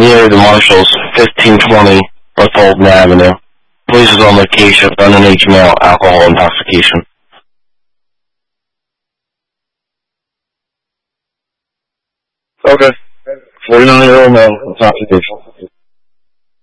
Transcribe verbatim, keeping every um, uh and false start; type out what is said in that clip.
near the Marshalls, fifteen twenty North Holden Avenue. Police is on location for underage male alcohol intoxication. Okay. forty-nine-year-old male intoxication.